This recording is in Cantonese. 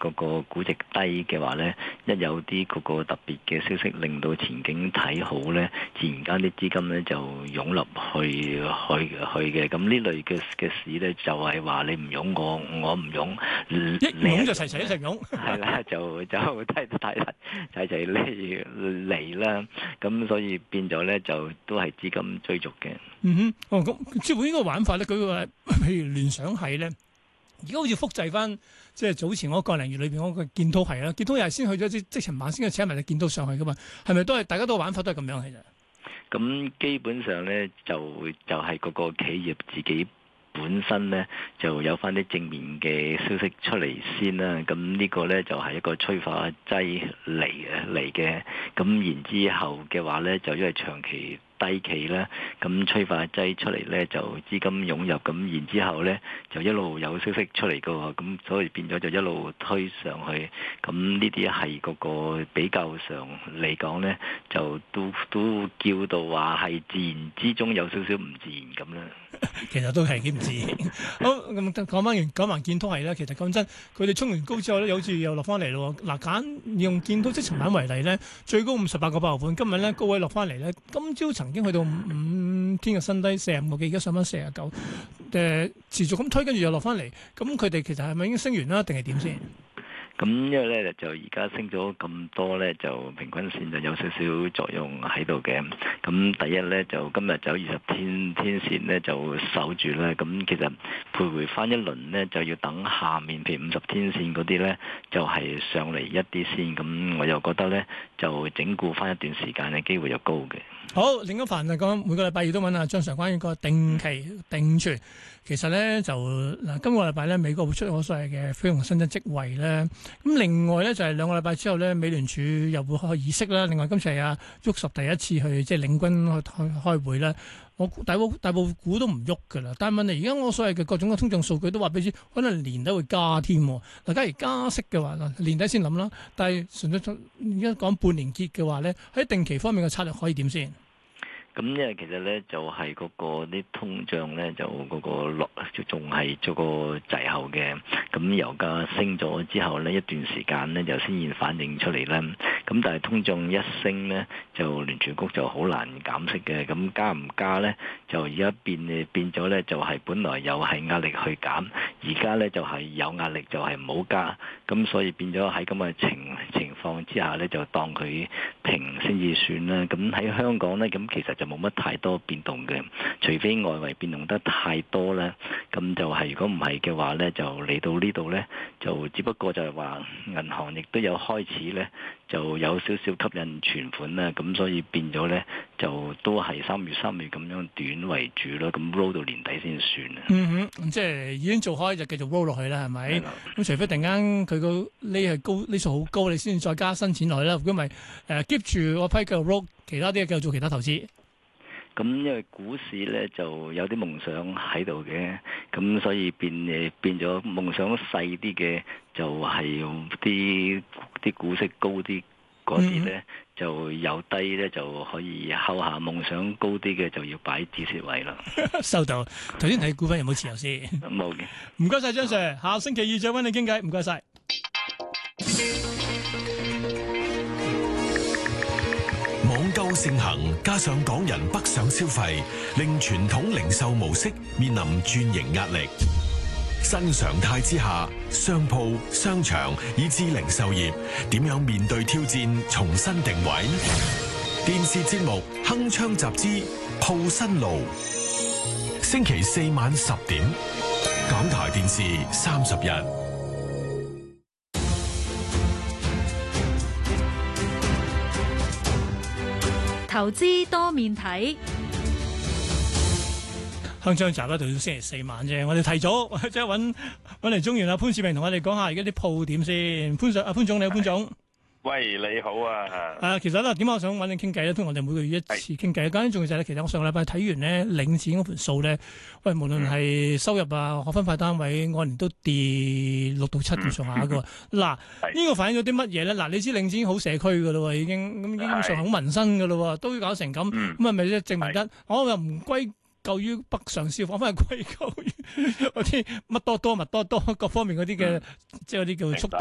嗰個估值低嘅話咧，一有啲嗰個特別嘅消息令到前景睇好咧，自然間啲資金咧就湧入去嘅。咁呢類嘅市咧就係話你唔湧我唔湧， 一湧就齊齊一齊湧。 係啦，就睇齊嚟啦。咁所以變咗咧就都係資金追逐嘅。 嗯哼，哦咁，即係呢個玩法咧，舉個例，譬如聯想係咧，而家好似複製翻即係早前嗰個零月裏邊嗰個建滔係啦，建滔又係先去咗即尋晚先去請埋隻建滔上去噶嘛，係咪都係大家都玩法都係咁樣其實？ 咁基本上咧就係嗰個企業自己本身咧就有翻啲正面嘅消息出嚟先啦。咁呢個咧就係一個催化劑嚟嘅。咁然之後嘅話咧，就因為長期低企啦，咁催化劑出嚟咧就資金湧入，咁然之後咧就一路有消息出嚟嘅喎，咁所以變咗就一路推上去，咁呢啲係嗰個比較上嚟講咧，就都叫到話係自然之中有少少唔自然咁啦。 其實都係幾唔自然。好咁講完建滔係啦，其實講真，佢哋衝完高之後咧，好似又落翻嚟咯。嗱，用建滔即尋晚為例咧，最高58個8毫半，今日咧高位落翻嚟咧，今朝曾經去到5天嘅新低45個幾，而家上翻49，持續咁推，跟住又落翻嚟。咁佢哋其實係咪已經升完啦，定係點先？ 咁因為咧就而家升咗咁多咧，就平均線就有少少作用喺度嘅。咁第一咧就今日走20天線咧就守住啦。咁其實徘徊翻一輪咧，就要等下面譬如50天線嗰啲咧，就係上嚟一啲先。咁我又覺得咧就整固翻一段時間嘅機會又高嘅。 好，另一範就講每個禮拜二都揾阿張 Sir 關於個定期定存。其實咧就嗱，今個禮拜咧美國會出所謂嘅非農新增職位咧，咁另外咧就係2個禮拜之後咧，美聯儲又會開議息啦。另外今次係阿沃什第一次去即係領軍去開會啦。我大部股都唔喐噶啦，但係問題而家我所謂嘅各種嘅通脹數據都話俾你知，可能年底會加添。嗱，假如加息嘅話，年底先諗啦。但係純粹而家講半年結嘅話咧，喺定期方面嘅策略可以點先？ 咁因為其實咧就係嗰個啲通脹咧就嗰個落仲係做個滯後嘅，咁油價升咗之後呢，一段時間咧就先現反映出嚟啦。咁但係通脹一升咧，就聯儲局就好難減息嘅。咁加唔加咧，就而家變咗咧，就係本來又係壓力去減，而家咧就係有壓力就係唔好加。咁所以變咗喺咁嘅情況之下咧，就當佢平先至算啦。咁喺香港咧，咁其實就冇乜太多變動嘅，除非外圍變動得太多咧，咁就係如果唔係嘅話咧，就嚟到呢度咧，就只不過就係話銀行亦都有開始咧，就有少少吸引存款啦，咁所以變咗咧，就都係3月咁樣短為主咯，咁 roll 到年底先算啊。 嗯哼，即係已經做開就繼續 roll 落去啦，係咪？咁除非突然間佢個呢數好高，你先再加新錢落去啦。如果唔係keep 住個批繼續 roll，其他啲繼續做其他投資。 咁因為股市咧就有啲夢想喺度嘅，咁所以變咗夢想細啲嘅就係用啲股息高啲嗰啲咧，就有低咧就可以睺下，夢想高啲嘅就要擺止蝕位啦。 收到。頭先睇股份有冇持有先？ 冇嘅。 唔該晒張 Sir，下星期二再揾你傾偈，唔該晒。 網購盛行，加上港人北上消費，令傳統零售模式面臨轉型壓力。新常態之下，商鋪、商場以至零售業點樣面對挑戰，重新定位？電視節目《鏗鏘集資鋪新路》，星期4晚10點，港台電視31。 投資多面睇。 鏗鏘集咧到星期4晚啫，我哋提早即係揾嚟中原阿潘志明同我哋講下而家啲鋪點先。潘總你好，潘總。 喂，你好啊！ 其實咧點解我想揾你傾偈咧？通常我哋每個月一次傾偈。關於重要就係其實我上個禮拜睇完咧領展嗰盤數咧，喂，無論係收入啊、可分派單位按年都跌6到7咁上下嘅喎。嗱，呢個反映咗啲乜嘢咧？嗱，你知領展好社區嘅咯喎，已經上好民生嘅咯喎，都要搞成咁，咁係咪即係證明得？我又唔歸咎於北上消費，反而歸咎於嗰啲乜多物多多各方面嗰啲嘅，即係嗰啲叫速度